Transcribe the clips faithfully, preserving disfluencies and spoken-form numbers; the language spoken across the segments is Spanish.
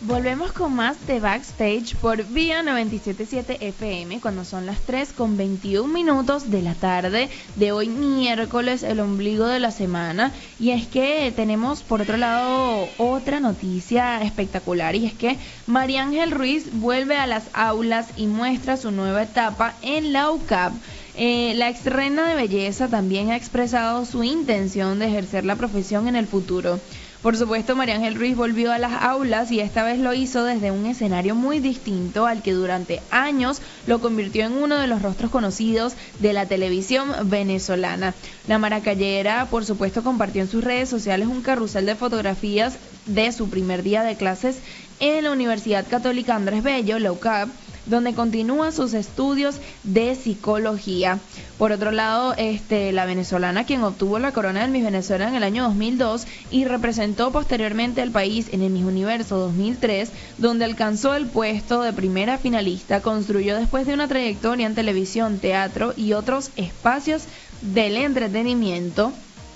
Volvemos con más de Backstage por Vía noventa y siete punto siete F M cuando son las tres con veintiún minutos de la tarde de hoy miércoles, el ombligo de la semana. Y es que tenemos por otro lado otra noticia espectacular, y es que María Ángel Ruiz vuelve a las aulas y muestra su nueva etapa en la U C A P. Eh, la ex reina de belleza también ha expresado su intención de ejercer la profesión en el futuro. Por supuesto, María Ángel Ruiz volvió a las aulas y esta vez lo hizo desde un escenario muy distinto al que durante años lo convirtió en uno de los rostros conocidos de la televisión venezolana. La maracayera, por supuesto, compartió en sus redes sociales un carrusel de fotografías de su primer día de clases en la Universidad Católica Andrés Bello, la U C A P, donde continúa sus estudios de psicología. Por otro lado, este, la venezolana, quien obtuvo la corona del Miss Venezuela en el año dos mil dos y representó posteriormente al país en el Miss Universo dos mil tres, donde alcanzó el puesto de primera finalista, construyó después de una trayectoria en televisión, teatro y otros espacios del entretenimiento.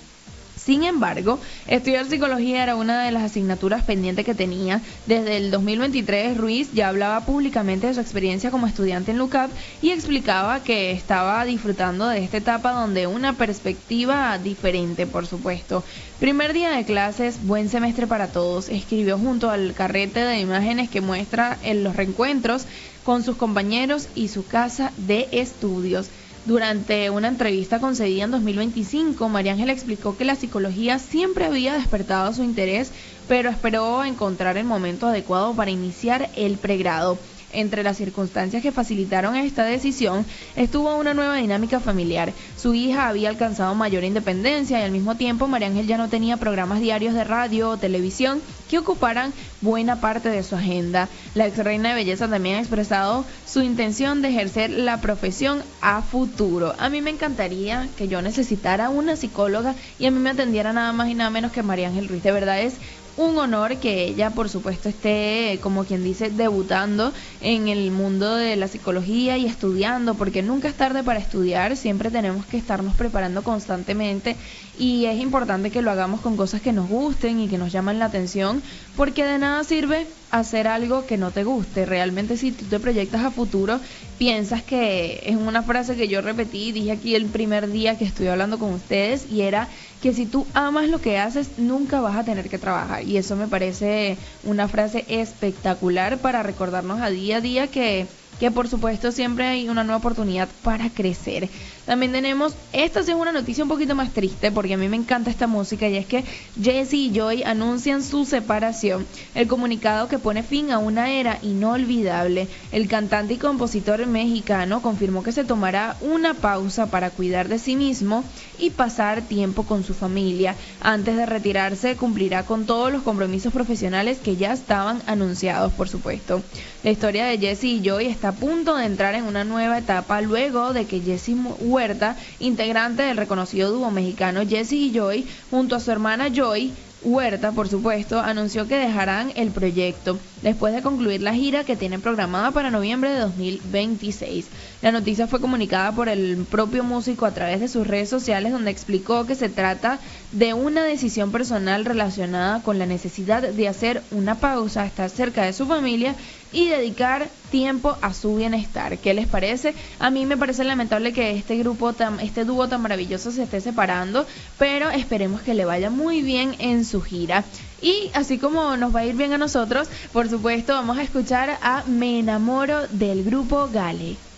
Sin embargo, estudiar psicología era una de las asignaturas pendientes que tenía. Desde el dos mil veintitrés, Ruiz ya hablaba públicamente de su experiencia como estudiante en la U C A P y explicaba que estaba disfrutando de esta etapa donde una perspectiva diferente, por supuesto. Primer día de clases, buen semestre para todos, escribió junto al carrete de imágenes que muestra en los reencuentros con sus compañeros y su casa de estudios. Durante una entrevista concedida en dos mil veinticinco, María Ángel explicó que la psicología siempre había despertado su interés, pero esperó encontrar el momento adecuado para iniciar el pregrado. Entre las circunstancias que facilitaron esta decisión estuvo una nueva dinámica familiar. Su hija había alcanzado mayor independencia y al mismo tiempo María Ángel ya no tenía programas diarios de radio o televisión que ocuparan buena parte de su agenda. La ex reina de belleza también ha expresado su intención de ejercer la profesión a futuro. A mí me encantaría que yo necesitara una psicóloga y a mí me atendiera nada más y nada menos que María Ángel Ruiz. De verdad es un honor que ella, por supuesto, esté, como quien dice, debutando en el mundo de la psicología y estudiando, porque nunca es tarde para estudiar, siempre tenemos que estarnos preparando constantemente y es importante que lo hagamos con cosas que nos gusten y que nos llaman la atención, porque de nada sirve hacer algo que no te guste. Realmente, si tú te proyectas a futuro, piensas que es una frase que yo repetí y dije aquí el primer día que estuve hablando con ustedes, y era que si tú amas lo que haces, nunca vas a tener que trabajar, y eso me parece una frase espectacular para recordarnos a día a día que que por supuesto siempre hay una nueva oportunidad para crecer. También tenemos, esta sí es una noticia un poquito más triste porque a mí me encanta esta música, y es que Jessie y Joy anuncian su separación. El comunicado que pone fin a una era inolvidable. El cantante y compositor mexicano confirmó que se tomará una pausa para cuidar de sí mismo y pasar tiempo con su familia. Antes de retirarse, cumplirá con todos los compromisos profesionales que ya estaban anunciados, por supuesto. La historia de Jessie y Joy está a punto de entrar en una nueva etapa luego de que Jessie Huerta, integrante del reconocido dúo mexicano Jessie y Joy, junto a su hermana Joy Huerta, por supuesto, anunció que dejarán el proyecto después de concluir la gira que tienen programada para noviembre de dos mil veintiséis. La noticia fue comunicada por el propio músico a través de sus redes sociales, donde explicó que se trata de una decisión personal relacionada con la necesidad de hacer una pausa, estar cerca de su familia y dedicar tiempo a su bienestar. ¿Qué les parece? A mí me parece lamentable que este grupo, tan, este dúo tan maravilloso se esté separando, pero esperemos que le vaya muy bien en su gira. Y así como nos va a ir bien a nosotros, por supuesto, vamos a escuchar a Me Enamoro del grupo Gale.